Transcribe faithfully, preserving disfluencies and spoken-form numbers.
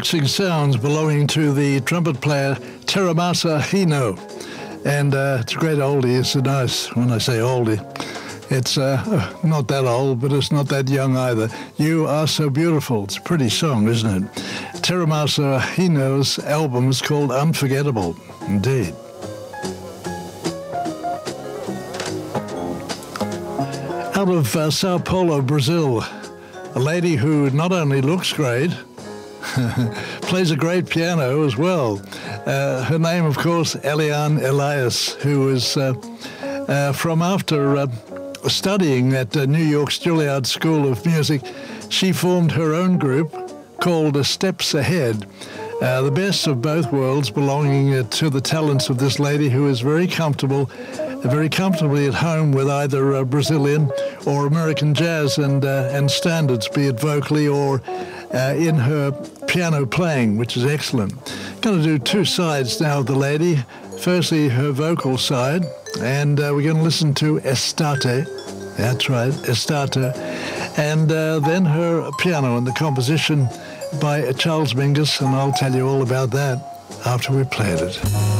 relaxing sounds belonging to the trumpet player Terumasa Hino. And uh, it's a great oldie. It's a nice, when I say oldie, it's uh, not that old, but it's not that young either. You Are So Beautiful. It's a pretty song, isn't it? Terumasa Hino's album is called Unforgettable. Indeed. Out of uh, Sao Paulo, Brazil, a lady who not only looks great, plays a great piano as well. Uh, her name, of course, Eliane Elias, who is uh, uh, from after uh, studying at uh, New York's Juilliard School of Music, she formed her own group called uh, Steps Ahead. Uh, the best of both worlds, belonging uh, to the talents of this lady who is very comfortable, very comfortably at home with either uh, Brazilian or American jazz and uh, and standards, be it vocally or uh, in her piano playing, which is excellent. Going to do two sides now of the lady. Firstly, her vocal side, and uh, we're going to listen to Estate. That's right, Estate. And uh, then her piano and the composition by Charles Mingus, and I'll tell you all about that after we've played it.